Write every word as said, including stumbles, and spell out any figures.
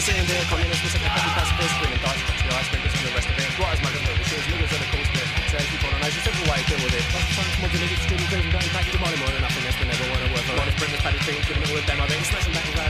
sitting there, communist, listen to copy pacifist, bringing dice, touch the ice, bringing some of the rest of it. Right as muggers, little shoes, niggas are the cool spit. Says people on a simple way to deal with it. Plus the songs, mods, and niggas, students, and going back, demanding more than nothing, that's been never won a word for honest, bring this paddy team, giving it all a demo of it, smashing back with that.